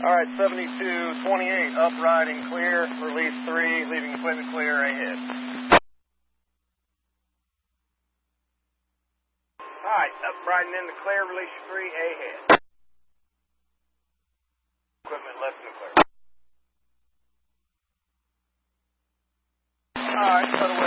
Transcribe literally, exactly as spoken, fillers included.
All right, seventy-two twenty-eight, up riding clear, release three, leaving equipment clear, ahead. All right, up riding in the clear, release three, ahead. Equipment less than clear. All right, settle